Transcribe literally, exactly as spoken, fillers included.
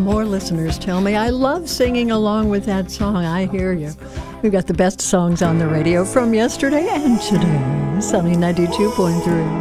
more listeners tell me I love singing along with that song. I hear you. We've got the best songs on the radio from yesterday and today. Sunny ninety-two point three.